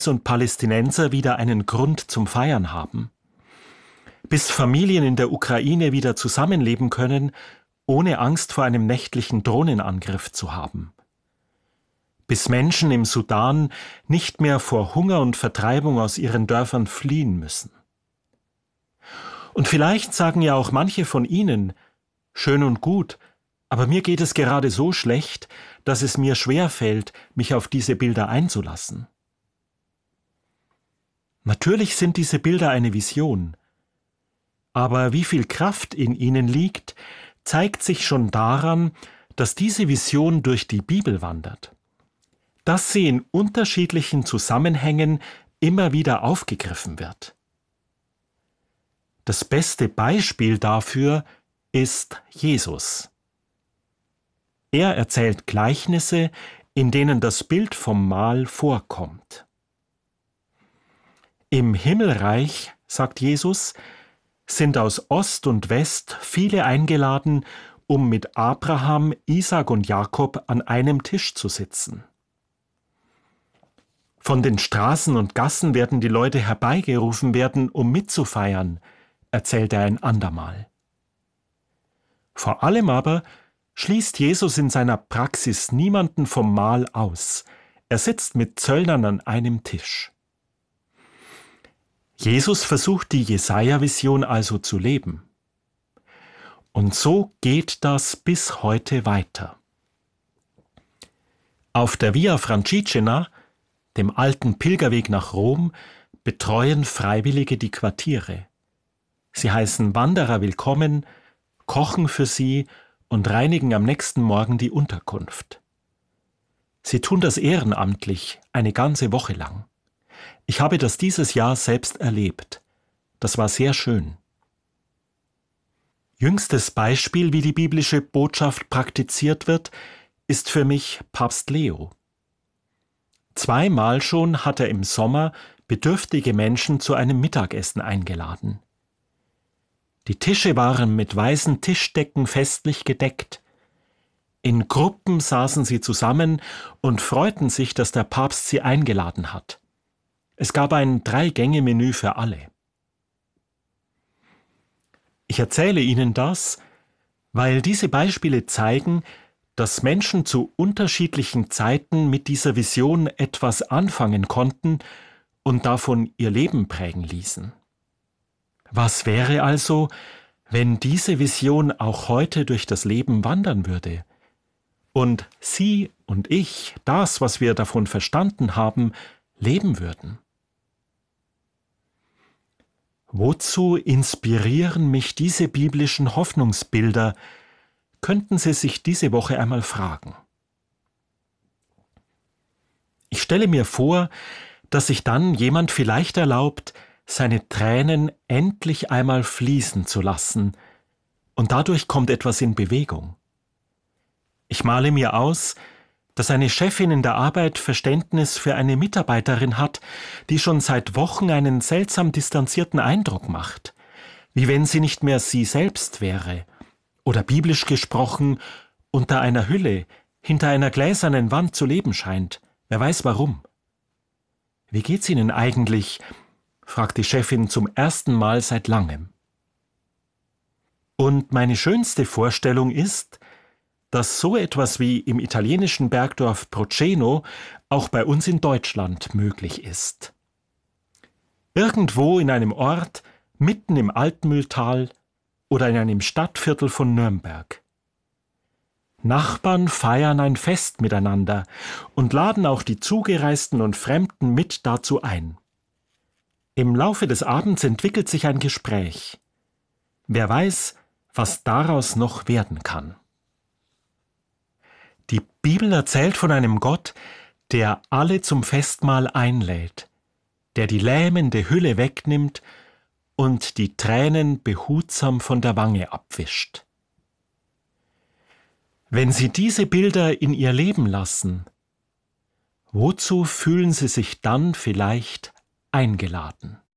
und Palästinenser wieder einen Grund zum Feiern haben. Bis Familien in der Ukraine wieder zusammenleben können, ohne Angst vor einem nächtlichen Drohnenangriff zu haben. Bis Menschen im Sudan nicht mehr vor Hunger und Vertreibung aus ihren Dörfern fliehen müssen. Und vielleicht sagen ja auch manche von Ihnen, schön und gut, aber mir geht es gerade so schlecht, dass es mir schwerfällt, mich auf diese Bilder einzulassen. Natürlich sind diese Bilder eine Vision, aber wie viel Kraft in ihnen liegt, zeigt sich schon daran, dass diese Vision durch die Bibel wandert, dass sie in unterschiedlichen Zusammenhängen immer wieder aufgegriffen wird. Das beste Beispiel dafür ist Jesus. Er erzählt Gleichnisse, in denen das Bild vom Mahl vorkommt. Im Himmelreich, sagt Jesus, sind aus Ost und West viele eingeladen, um mit Abraham, Isaak und Jakob an einem Tisch zu sitzen. Von den Straßen und Gassen werden die Leute herbeigerufen werden, um mitzufeiern, erzählt er ein andermal. Vor allem aber schließt Jesus in seiner Praxis niemanden vom Mahl aus. Er sitzt mit Zöllnern an einem Tisch. Jesus versucht die Jesaja-Vision also zu leben. Und so geht das bis heute weiter. Auf der Via Francigena, dem alten Pilgerweg nach Rom, betreuen Freiwillige die Quartiere. Sie heißen Wanderer willkommen, kochen für sie und reinigen am nächsten Morgen die Unterkunft. Sie tun das ehrenamtlich, eine ganze Woche lang. Ich habe das dieses Jahr selbst erlebt. Das war sehr schön. Jüngstes Beispiel, wie die biblische Botschaft praktiziert wird, ist für mich Papst Leo. Zweimal schon hat er im Sommer bedürftige Menschen zu einem Mittagessen eingeladen. Die Tische waren mit weißen Tischdecken festlich gedeckt. In Gruppen saßen sie zusammen und freuten sich, dass der Papst sie eingeladen hat. Es gab ein 3-Gänge-Menü für alle. Ich erzähle Ihnen das, weil diese Beispiele zeigen, dass Menschen zu unterschiedlichen Zeiten mit dieser Vision etwas anfangen konnten und davon ihr Leben prägen ließen. Was wäre also, wenn diese Vision auch heute durch das Leben wandern würde und Sie und ich, das, was wir davon verstanden haben, leben würden? Wozu inspirieren mich diese biblischen Hoffnungsbilder, könnten Sie sich diese Woche einmal fragen. Ich stelle mir vor, dass sich dann jemand vielleicht erlaubt, seine Tränen endlich einmal fließen zu lassen, und dadurch kommt etwas in Bewegung. Ich male mir aus, dass eine Chefin in der Arbeit Verständnis für eine Mitarbeiterin hat, die schon seit Wochen einen seltsam distanzierten Eindruck macht, wie wenn sie nicht mehr sie selbst wäre, oder biblisch gesprochen unter einer Hülle, hinter einer gläsernen Wand zu leben scheint. Wer weiß warum. »Wie geht's Ihnen eigentlich?« fragt die Chefin zum ersten Mal seit langem. Und meine schönste Vorstellung ist, dass so etwas wie im italienischen Bergdorf Proceno auch bei uns in Deutschland möglich ist. Irgendwo in einem Ort, mitten im Altmühltal oder in einem Stadtviertel von Nürnberg. Nachbarn feiern ein Fest miteinander und laden auch die Zugereisten und Fremden mit dazu ein. Im Laufe des Abends entwickelt sich ein Gespräch. Wer weiß, was daraus noch werden kann. Die Bibel erzählt von einem Gott, der alle zum Festmahl einlädt, der die lähmende Hülle wegnimmt und die Tränen behutsam von der Wange abwischt. Wenn Sie diese Bilder in Ihr Leben lassen, wozu fühlen Sie sich dann vielleicht eingeladen?